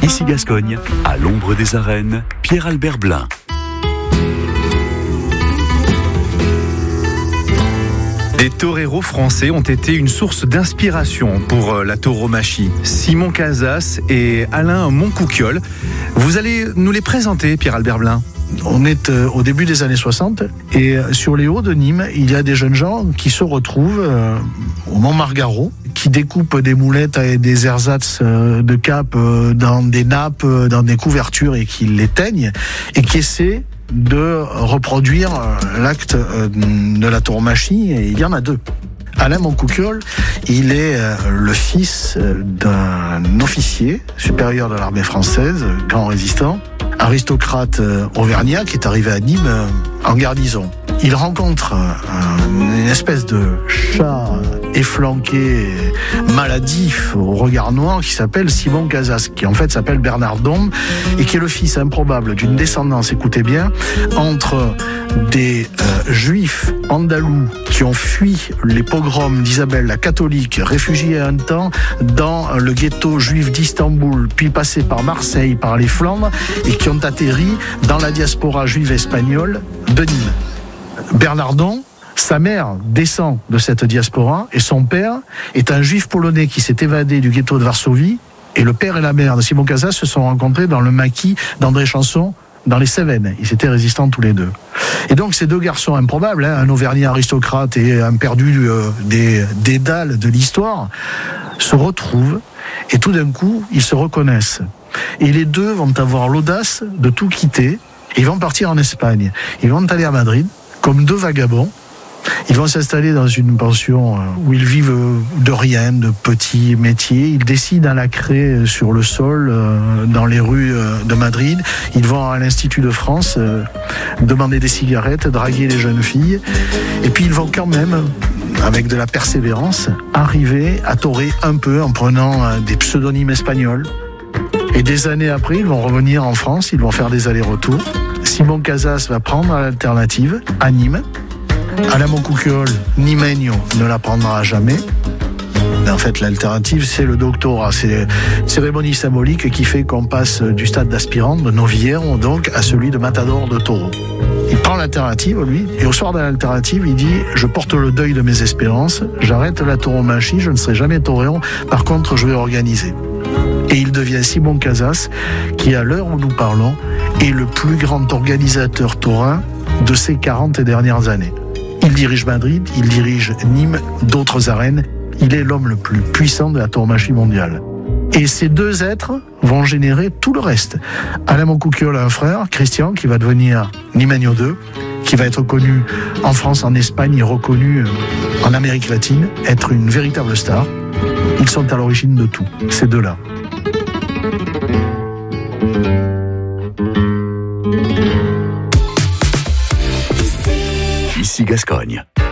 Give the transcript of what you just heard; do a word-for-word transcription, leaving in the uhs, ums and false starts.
Ici Gascogne, à l'ombre des arènes, Pierre-Albert Blin. Des toreros français ont été une source d'inspiration pour la tauromachie. Simon Casas et Alain Moncouquiol. Vous allez nous les présenter, Pierre-Albert Blin. On est euh, au début des années soixante et euh, sur les hauts de Nîmes, il y a des jeunes gens qui se retrouvent euh, au Mont Margarot, qui découpent des moulettes et des ersatz euh, de cap euh, dans des nappes, euh, dans des couvertures et qui les teignent et qui essaient de reproduire euh, l'acte euh, de la tauromachie, et il y en a deux. Alain Moncouquiol, il est euh, le fils euh, d'un officier supérieur de l'armée française, grand résistant, aristocrate euh, auvergnat qui est arrivé à Nîmes euh, en garnison. Il rencontre euh, une espèce de chat efflanqué, maladif, au regard noir, qui s'appelle Simon Casas, qui en fait s'appelle Bernard Dombe, et qui est le fils improbable d'une descendance, écoutez bien, entre des euh, juifs andalous qui ont fui les pogroms d'Isabelle la catholique, réfugiés un temps dans le ghetto juif d'Istanbul, puis passés par Marseille, par les Flandres, et qui ont atterri dans la diaspora juive espagnole de Nîmes. Bernardon, sa mère descend de cette diaspora et son père est un juif polonais qui s'est évadé du ghetto de Varsovie, et le père et la mère de Simon Casas se sont rencontrés dans le maquis d'André Chanson dans les Cévennes. Ils étaient résistants tous les deux. Et donc ces deux garçons improbables, hein, un auvergnat aristocrate et un perdu euh, des dédales de l'histoire, se retrouvent et tout d'un coup ils se reconnaissent. Et les deux vont avoir l'audace de tout quitter. Ils vont partir en Espagne. Ils vont aller à Madrid comme deux vagabonds. Ils vont s'installer dans une pension où ils vivent de rien, de petits métiers. Ils décident à la craie sur le sol, dans les rues de Madrid. Ils vont à l'Institut de France demander des cigarettes, draguer les jeunes filles. Et puis ils vont quand même, avec de la persévérance, arriver à torer un peu en prenant des pseudonymes espagnols. Et des années après, ils vont revenir en France, ils vont faire des allers-retours. Simon Casas va prendre l'alternative à Nîmes. Alain Moncouquiol, Nimeño, ne la prendra jamais. Mais en fait, l'alternative, c'est le doctorat. C'est une cérémonie symbolique qui fait qu'on passe du stade d'aspirant, de novillero, donc, à celui de matador de taureau. Il prend l'alternative, lui, et au soir de l'alternative, il dit « Je porte le deuil de mes espérances, j'arrête la tauromachie, je ne serai jamais tauréon, par contre, je vais organiser. » Et il devient Simon Casas, qui, à l'heure où nous parlons, est le plus grand organisateur taurin de ces quarante dernières années. Il dirige Madrid, il dirige Nîmes, d'autres arènes. Il est l'homme le plus puissant de la tauromachie mondiale. Et ces deux êtres vont générer tout le reste. Alain Moncouquiol a un frère, Christian, qui va devenir Nimeño deux, qui va être connu en France, en Espagne et reconnu en Amérique latine, être une véritable star. Ils sont à l'origine de tout, ces deux-là. Ici Gascogne.